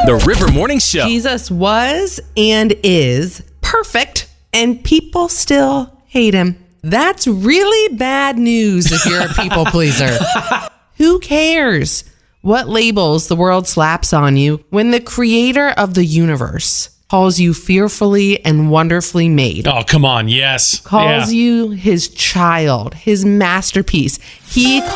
The River Morning Show. Jesus was and is perfect, and people still hate him. That's really bad news if you're a people pleaser. Who cares what labels the world slaps on you when the creator of the universe calls you fearfully and wonderfully made? Oh, come on. Yes. Calls you his child, his masterpiece. He